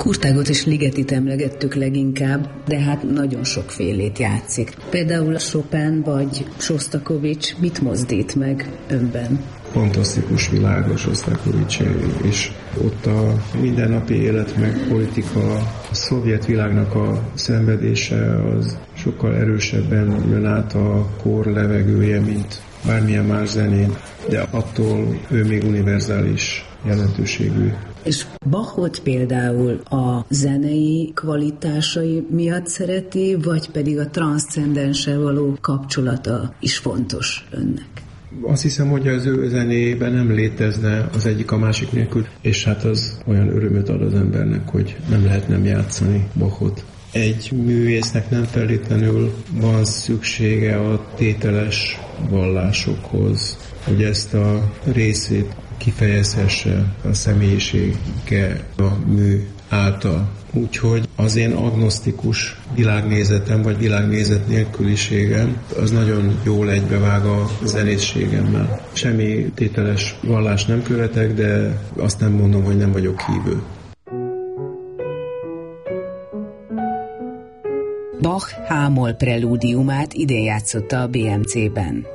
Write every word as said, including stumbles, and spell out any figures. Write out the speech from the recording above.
Kurtágot és Ligetit emlegettük leginkább, de hát nagyon sokfélét játszik. Például a Chopin vagy Sostakovics mit mozdít meg önben? Fantasztikus világos Sostakovics, és ott a mindennapi élet meg politika, a szovjet világnak a szenvedése az sokkal erősebben jön át a kor levegője, mint bármilyen más zenén, de attól ő még univerzális jelentőségű. És Bachot például a zenei kvalitásai miatt szereti, vagy pedig a transzcendenssel való kapcsolata is fontos önnek? Azt hiszem, hogy az ő zenéjében nem létezne az egyik a másik nélkül, és hát az olyan örömöt ad az embernek, hogy nem lehet nem játszani Bachot. Egy művésznek nem feltétlenül van szüksége a tételes vallásokhoz, hogy ezt a részét kifejezhesse a személyisége a mű által. Úgyhogy az én agnosztikus világnézetem, vagy világnézet nélküliségem, az nagyon jól egybevág a zenészségemmel. Semmi tételes vallást nem követek, de azt nem mondom, hogy nem vagyok hívő. Bach H-moll prelúdiumát idén játszotta a bé em cében.